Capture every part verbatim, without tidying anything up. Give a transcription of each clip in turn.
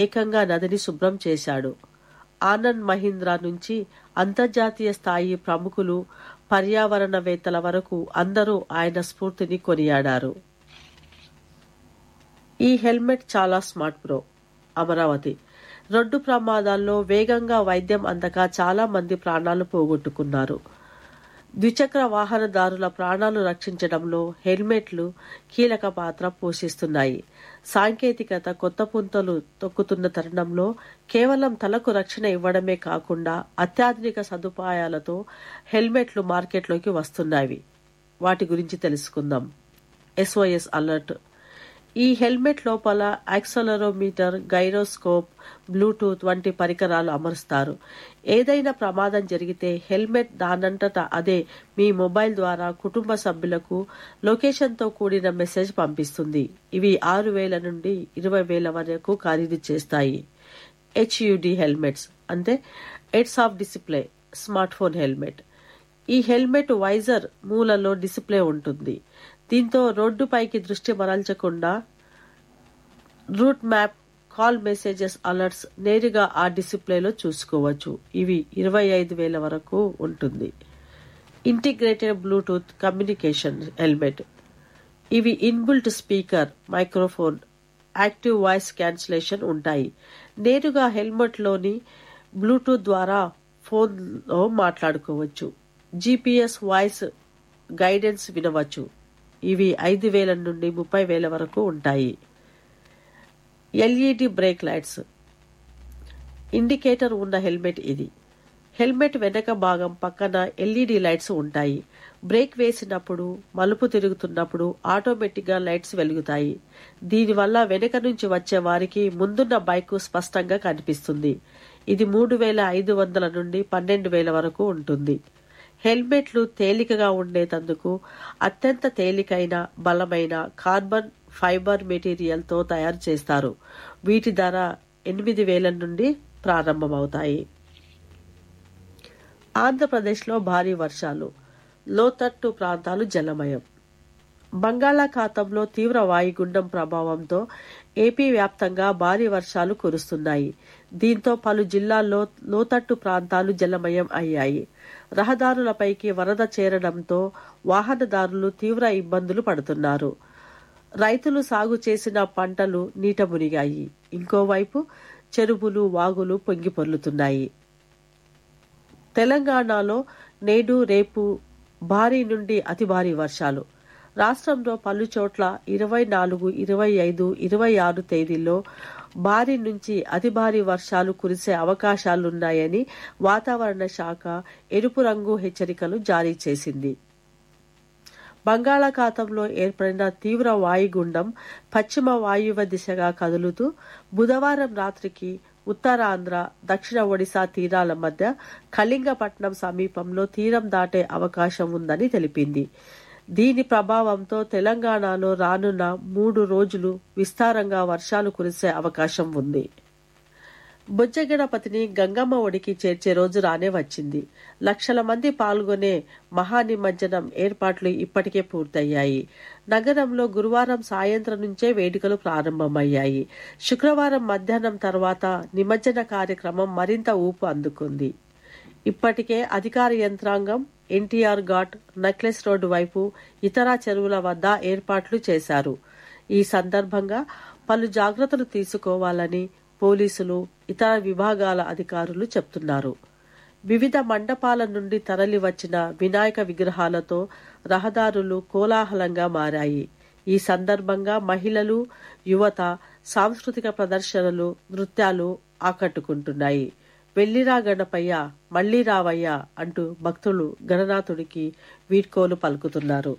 ఏకంగా నదిని శుభ్రం చేశాడు. ఆనంద్ మహీంద్రా నుంచి అంతర్జాతీయ స్థాయి ప్రముఖులు, పర్యావరణవేత్తల వరకు అందరూ ఆయన స్ఫూర్తిని కొనియాడారు. ఈ హెల్మెట్ చాలా స్మార్ట్ బ్రో. అమరావతి రోడ్డు ప్రమాదాల్లో వేగంగా వైద్యం అందక చాలా మంది ప్రాణాలు పోగొట్టుకున్నారు. ద్విచక్ర వాహనదారుల ప్రాణాలు రక్షించడంలో హెల్మెట్లు కీలక పాత్ర పోషిస్తున్నాయి. సాంకేతికత కొత్త పుంతలు తొక్కుతున్న తరుణంలో కేవలం తలకు రక్షణ ఇవ్వడమే కాకుండా అత్యాధునిక సదుపాయాలతో హెల్మెట్లు మార్కెట్లోకి వస్తున్నాయి. వాటి గురించి తెలుసుకుందాం. SOS alert. ఈ హెల్మెట్ లోపల యాక్సలరోమీటర్, గైరోస్కోప్, బ్లూటూత్ వంటి పరికరాలు అమరుస్తారు. ఏదైనా ప్రమాదం జరిగితే హెల్మెట్ దానంతట అదే మీ మొబైల్ ద్వారా కుటుంబ సభ్యులకు లొకేషన్తో కూడిన మెసేజ్ పంపిస్తుంది. ఇవి ఆరు వేల నుండి ఇరవై వేల వరకు ఖరీదు చేస్తాయి. హెచ్యుడి హెల్మెట్స్ అంటే heads of display smart phone helmet. ఈ హెల్మెట్ వైజర్ మూలలో డిస్ప్లే ఉంటుంది. దీంతో రోడ్డుపైకి దృష్టి మరల్చకుండా route map, call messages, alerts నేరుగా ఆ డిస్ప్లేలో చూసుకోవచ్చు. ఇవి ఇరవై ఐదు వేల వరకు ఉంటుంది. Integrated Bluetooth communication helmet. ఇవి inbuilt speaker, microphone, active voice cancellation ఉంటాయి. నేరుగా హెల్మెట్లోని బ్లూటూత్ ద్వారా ఫోన్లో మాట్లాడుకోవచ్చు. జీపీఎస్ వాయిస్ గైడెన్స్ వినవచ్చు. ఇవి ఐదు వేల నుండి ముప్పై వేల వరకు ఉంటాయి. ఎల్ఈడి బ్రేక్ లైట్స్ ఇండికేటర్ ఉన్న హెల్మెట్ ఇది. హెల్మెట్ వెనక భాగం పక్కన ఎల్ఈడి లైట్స్ ఉంటాయి. బ్రేక్ వేసినప్పుడు, మలుపు తిరుగుతున్నప్పుడు ఆటోమేటిక్గా లైట్స్ వెలుగుతాయి. దీనివల్ల వెనక నుంచి వచ్చే వారికి ముందున్న బైక్ స్పష్టంగా కనిపిస్తుంది. ఇది మూడు వేల ఐదు వందల నుండి పన్నెండు వేల వరకు ఉంటుంది. హెల్మెట్లు తేలికగా ఉండేందుకు అత్యంత తేలికైన, బలమైన కార్బన్ ఫైబర్ మెటీరియల్తో తయారు చేస్తారు. వీటి ధర ఎనిమిది వేల నుండి ప్రారంభమవుతాయి. ఆంధ్రప్రదేశ్లో భారీ వర్షాలు, లోతట్టు ప్రాంతాలు జలమయం. బంగాళాఖాతంలో తీవ్ర వాయుగుండం ప్రభావంతో ఏపీ వ్యాప్తంగా భారీ వర్షాలు కురుస్తున్నాయి. దీంతో పలు జిల్లాల్లో లోతట్టు ప్రాంతాలు జలమయం అయ్యాయి. రహదారులపైకి వరద చేరడంతో వాహనదారులు తీవ్ర ఇబ్బందులు పడుతున్నారు. రైతులు సాగు చేసిన పంటలు నీట మునిగాయి. ఇంకోవైపు చెరువులు, వాగులు పొంగి పొర్లుతున్నాయి. తెలంగాణలో నేడు, రేపు భారీ నుండి అతి భారీ వర్షాలు. రాష్ట్రంలో పలు చోట్ల ఇరవై నాలుగు, ఇరవై ఐదు, ఇరవై ఆరు తేదీల్లో భారీ నుంచి అతి భారీ వర్షాలు కురిసే అవకాశాలున్నాయని వాతావరణ శాఖ ఎరుపు రంగు హెచ్చరికలు జారీ చేసింది. బంగాళాఖాతంలో ఏర్పడిన తీవ్ర వాయుగుండం పశ్చిమ వాయువ్య దిశగా కదులుతూ బుధవారం రాత్రికి ఉత్తరాంధ్ర, దక్షిణ ఒడిశా తీరాల మధ్య కళింగపట్నం సమీపంలో తీరం దాటే అవకాశం ఉందని తెలిపింది. దీని ప్రభావంతో తెలంగాణలో రానున్న మూడు రోజులు విస్తారంగా వర్షాలు కురిసే అవకాశం ఉంది. బొజ్జగణపతిని గంగమ్మ ఒడికి చేర్చే రోజు రానే వచ్చింది. లక్షల మంది పాల్గొనే మహానిమజ్జనం ఏర్పాట్లు ఇప్పటికే పూర్తయ్యాయి. నగరంలో గురువారం సాయంత్రం నుంచే వేడుకలు ప్రారంభమయ్యాయి. శుక్రవారం మధ్యాహ్నం తర్వాత నిమజ్జన కార్యక్రమం మరింత ఊపు అందుకుంది. ఇప్పటికే అధికార యంత్రాంగం ఎన్టీఆర్ ఘాట్, నెక్లెస్ రోడ్డు వైపు ఇతర చెరువుల వద్ద ఏర్పాట్లు చేశారు. ఈ సందర్భంగా పలు జాగ్రత్తలు తీసుకోవాలని పోలీసులు, ఇతర విభాగాల అధికారులు చెప్తున్నారు. వివిధ మండపాల నుండి తరలి వచ్చిన వినాయక విగ్రహాలతో రహదారులు కోలాహలంగా మారాయి. ఈ సందర్భంగా మహిళలు, యువత సాంస్కృతిక ప్రదర్శనలు, నృత్యాలు ఆకట్టుకుంటున్నాయి. వెళ్ళిరా గణపయ్య, మళ్లీ రావయ్యా అంటూ భక్తులు గణనాథుడికి వీడ్కోలు పలుకుతున్నారు.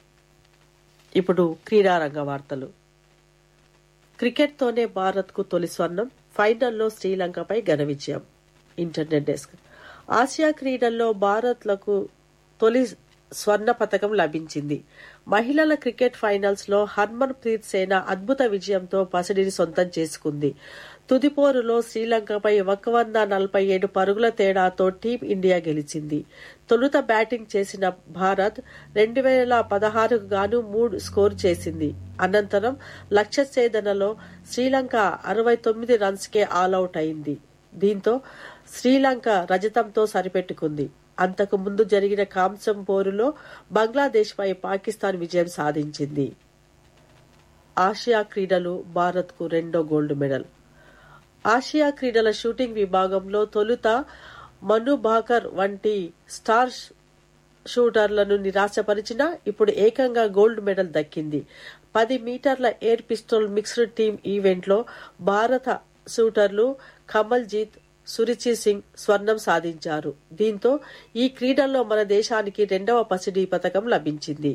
ఇప్పుడు క్రీడారంగ వార్తలు. క్రికెట్తోనే భారత్కు తొలి స్వర్ణం, ఫైనల్లో శ్రీలంకపై ఘన విజయం. Internet desk. ఆసియా క్రీడల్లో భారత్లకు తొలి స్వర్ణ పతకం లభించింది. మహిళల క్రికెట్ ఫైనల్స్ లో హర్మన్ ప్రీత్ సేన అద్భుత విజయంతో పసిడిని సొంతం చేసుకుంది. తుదిపోరులో శ్రీలంకపై ఒక వంద నలభై ఏడు పరుగుల తేడాతో టీం ఇండియా గెలిచింది. తొలుత బ్యాటింగ్ చేసిన భారత్ రెండు వేల పదహారుకు గాను మూడు స్కోరు చేసింది. అనంతరం లక్ష్య ఛేదనలో శ్రీలంక అరవై తొమ్మిది రన్స్కే ఆలౌట్ అయింది. దీంతో శ్రీలంక రజతంతో సరిపెట్టుకుంది. అంతకు ముందు జరిగిన కాంస్యం పోరులో బంగ్లాదేశ్ పై పాకిస్తాన్ విజయం సాధించింది. ఆసియా క్రీడలు భారత్కు రెండో గోల్డ్ మెడల్. ఆసియా క్రీడల షూటింగ్ విభాగంలో తొలుత మను భాకర్ వంటి స్టార్ షూటర్లను నిరాశపరిచినా ఇప్పుడు ఏకంగా గోల్డ్ మెడల్ దక్కింది. పది మీటర్ల ఎయిర్ పిస్టల్ మిక్స్డ్ టీమ్ ఈవెంట్లో భారత షూటర్లు కమల్ జీత్, సురుచి సింగ్ స్వర్ణం సాధించారు. దీంతో ఈ క్రీడల్లో మన దేశానికి రెండవ పసిడి పథకం లభించింది.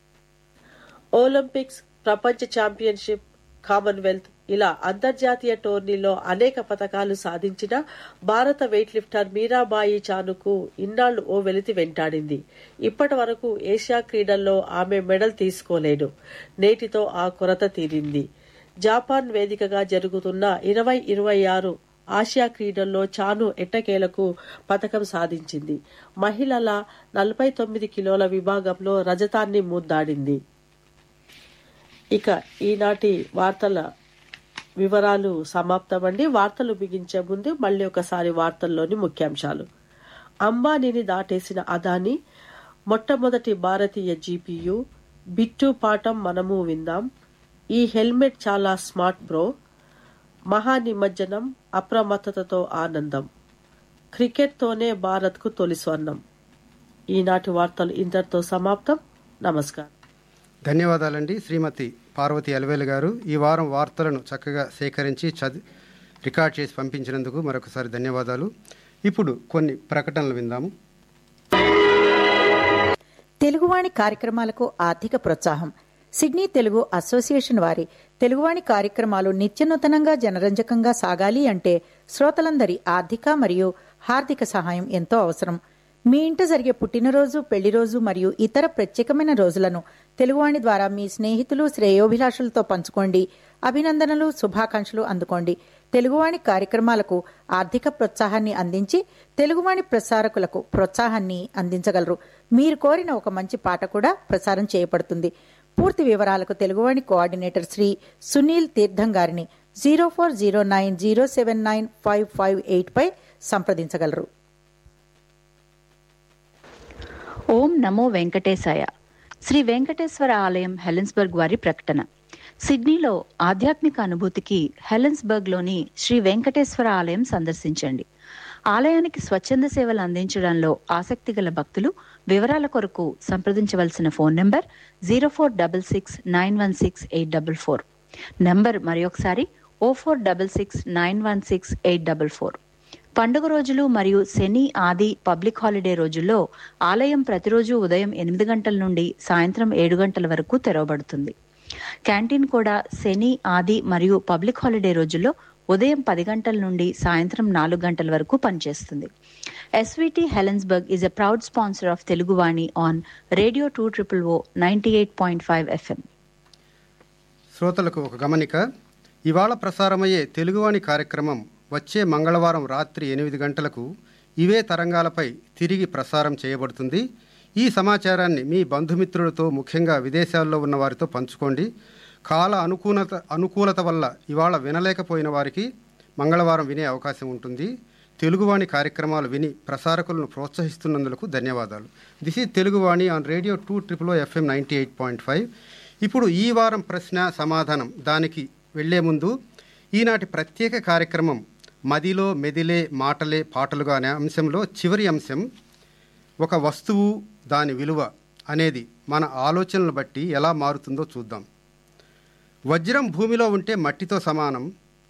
ఒలింపిక్స్, ప్రపంచ ఛాంపియన్షిప్, కామన్వెల్త్ ఇలా అంతర్జాతీయ టోర్నీలో అనేక పథకాలు సాధించిన భారత వెయిట్ లిఫ్టర్ మీరాబాయి చానుకు ఇన్నాళ్లు ఓ వెలితి వెంటాడింది. ఇప్పటి వరకు ఏషియా క్రీడల్లో ఆమె మెడల్ తీసుకోలేదు. నేటితో ఆ కొరత తీరింది. జపాన్ వేదికగా జరుగుతున్న ఇరవై ఇరవై ఆరు ఆసియా క్రీడల్లో చాను ఎట్టకేలకు పథకం సాధించింది. మహిళల నలభై తొమ్మిది కిలోల విభాగంలో రజతాన్ని ముద్దాడింది. ఇక ఈనాటి వార్తల వివరాలు సమాప్తమండి. వార్తలు బిగించే ముందు మళ్ళీ ఒకసారి వార్తల్లోని ముఖ్యాంశాలు. అంబానీని దాటేసిన అదానీ మొట్టమొదటి భారతీయ జీపీయూ, బిట్టు పాఠం మనము విందాం, ఈ హెల్మెట్ చాలా స్మార్ట్ బ్రో, మహా నిమజ్జనం, అప్రమత్తతతో ఆనందం, క్రికెట్తోనే భారత్కు తొలి స్వర్ణం. ఈనాటి వార్తలు ఇంతటితో సమాప్తం. నమస్కారం. ధన్యవాదాలండి శ్రీమతి పార్వతి అలివేలు గారు. ఈ వారం వార్తలను చక్కగా సేకరించి చది రికార్డ్ చేసి పంపించినందుకు మరొకసారి ధన్యవాదాలు. ఇప్పుడు కొన్ని ప్రకటనలు విందాము. తెలుగువాణి కార్యక్రమాలకు ఆర్థిక ప్రోత్సాహం. సిడ్నీ తెలుగు అసోసియేషన్ వారి తెలుగువాణి కార్యక్రమాలు నిత్యనూతనంగా జనరంజకంగా సాగాలి అంటే శ్రోతలందరి ఆర్థిక మరియు హార్దిక సహాయం ఎంతో అవసరం. మీ ఇంట జరిగే పుట్టినరోజు, పెళ్లిరోజు మరియు ఇతర ప్రత్యేకమైన రోజులను తెలుగువాణి ద్వారా మీ స్నేహితులు, శ్రేయోభిలాషులతో పంచుకోండి. అభినందనలు, శుభాకాంక్షలు అందుకోండి. తెలుగువాణి కార్యక్రమాలకు ఆర్థిక ప్రోత్సాహాన్ని అందించి తెలుగువాణి ప్రసారకులకు ప్రోత్సాహాన్ని అందించగలరు. మీరు కోరిన ఒక మంచి పాట కూడా ప్రసారం చేయబడుతుంది. పూర్తి వివరాలకు తెలుగువాణి కోఆర్డినేటర్ శ్రీ సునీల్ తీర్థం గారిని zero four zero nine zero seven nine five five eight pi సంప్రదించగలరు. ఓం నమో వెంకటేశాయ. శ్రీ వెంకటేశ్వర ఆలయం హెలెన్స్బర్గ్ వారి ప్రకటన. సిడ్నీలో ఆధ్యాత్మిక అనుభూతికి హెలెన్స్బర్గ్లోని శ్రీ వెంకటేశ్వర ఆలయం సందర్శించండి. ఆలయానికి స్వచ్ఛంద సేవలు అందించడంలో ఆసక్తి గల భక్తులు వివరాల కొరకు సంప్రదించవలసిన phone number zero four double six nine one six eight double four. Number మరొకసారి ఓ four double six nine one six eight double four. పండుగ రోజులు మరియు శని, ఆది, పబ్లిక్ హాలిడే రోజుల్లో ఆలయం ప్రతిరోజు ఉదయం ఎనిమిది గంటల నుండి సాయంత్రం ఏడు గంటల వరకు తెరవబడుతుంది. క్యాంటీన్ కూడా శని, ఆది మరియు పబ్లిక్ హాలిడే రోజుల్లో ఉదయం పది గంటల నుండి సాయంత్రం నాలుగు గంటల వరకు పనిచేస్తుంది. SVT Helensburgh is a proud sponsor of Teluguvani on radio two triple oh ninety eight point five FM. శ్రోతలకు ఒక గమనిక. ఇవాళ ప్రసారమయ్యే తెలుగువాణి కార్యక్రమం వచ్చే మంగళవారం రాత్రి ఎనిమిది గంటలకు ఇవే తరంగాలపై తిరిగి ప్రసారం చేయబడుతుంది. ఈ సమాచారాన్ని మీ బంధుమిత్రులతో, ముఖ్యంగా విదేశాల్లో ఉన్న వారితో పంచుకోండి. కాల అనుకూలత అనుకూలత వల్ల ఇవాళ వినలేకపోయిన వారికి మంగళవారం వినే అవకాశం ఉంటుంది. తెలుగువాణి కార్యక్రమాలు విని ప్రసారకులను ప్రోత్సహిస్తున్నందుకు ధన్యవాదాలు. This is Teluguvani on radio two triple FM ninety eight point five. ఇప్పుడు ఈ వారం ప్రశ్న సమాధానం. దానికి వెళ్లే ముందు ఈనాటి ప్రత్యేక కార్యక్రమం మదిలో మెదిలే మాటలే పాటలుగా అనే అంశంలో చివరి అంశం ఒక వస్తువు దాని విలువ అనేది మన ఆలోచనలు బట్టి ఎలా మారుతుందో చూద్దాం. వజ్రం భూమిలో ఉంటే మట్టితో సమానం.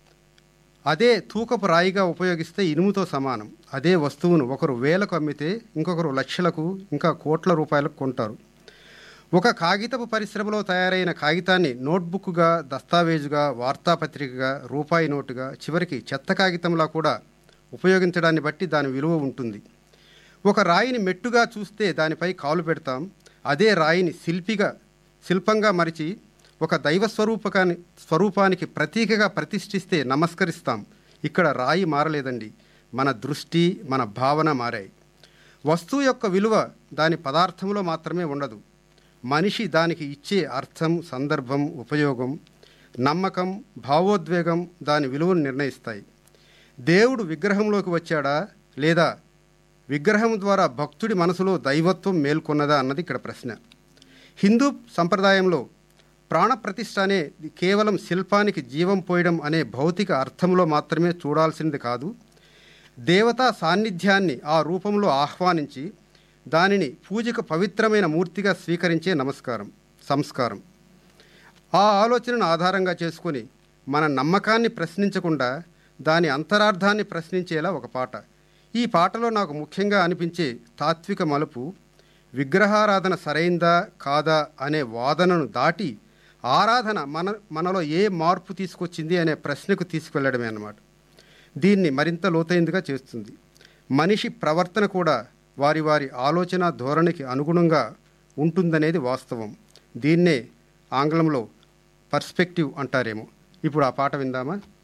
అదే తూకపు రాయిగా ఉపయోగిస్తే ఇనుముతో సమానం. అదే వస్తువును ఒకరు వేలకు అమ్మితే ఇంకొకరు లక్షలకు, ఇంకా కోట్ల రూపాయలకు కొంటారు. ఒక కాగితపు పరిశ్రమలో తయారైన కాగితాన్ని నోట్బుక్గా, దస్తావేజుగా, వార్తాపత్రికగా, రూపాయి నోటుగా, చివరికి చెత్త కాగితంలా కూడా ఉపయోగించడాన్ని బట్టి దాని విలువ ఉంటుంది. ఒక రాయిని మెట్టుగా చూస్తే దానిపై కాలు పెడతాం. అదే రాయిని శిల్పిగా శిల్పంగా మరిచి ఒక దైవ స్వరూపకాని స్వరూపానికి ప్రతీకగా ప్రతిష్ఠిస్తే నమస్కరిస్తాం. ఇక్కడ రాయి మారలేదండి, మన దృష్టి మన భావన మారాయి. వస్తువు యొక్క విలువ దాని పదార్థంలో మాత్రమే ఉండదు. మనిషి దానికి ఇచ్చే అర్థం, సందర్భం, ఉపయోగం, నమ్మకం, భావోద్వేగం దాని విలువను నిర్ణయిస్తాయి. దేవుడు విగ్రహంలోకి వచ్చాడా లేదా విగ్రహం ద్వారా భక్తుడి మనసులో దైవత్వం మేల్కొన్నదా అన్నది ఇక్కడ ప్రశ్న. హిందూ సంప్రదాయంలో ప్రాణప్రతిష్ఠ అనే కేవలం శిల్పానికి జీవం పోయడం అనే భౌతిక అర్థంలో మాత్రమే చూడాల్సింది కాదు. దేవతా సాన్నిధ్యాన్ని ఆ రూపంలో ఆహ్వానించి దానిని పూజకు పవిత్రమైన మూర్తిగా స్వీకరించే నమస్కారం సంస్కారం. ఆ ఆలోచనను ఆధారంగా చేసుకొని మన నమ్మకాన్ని ప్రశ్నించకుండా దాని అంతరార్థాన్ని ప్రశ్నించేలా ఒక పాట. ఈ పాటలో నాకు ముఖ్యంగా అనిపించే తాత్విక మలుపు విగ్రహారాధన సరైందా కాదా అనే వాదనను దాటి ఆరాధన మన మనలో ఏ మార్పు తీసుకొచ్చింది అనే ప్రశ్నకు తీసుకువెళ్ళడమే అన్నమాట. దీన్ని మరింత లోతైందిగా చేస్తుంది. మనిషి ప్రవర్తన కూడా వారి వారి ఆలోచన ధోరణికి అనుగుణంగా ఉంటుందనేది వాస్తవం. దీన్నే ఆంగ్లంలో పర్స్పెక్టివ్ అంటారేమో. ఇప్పుడు ఆ పాట విందామా?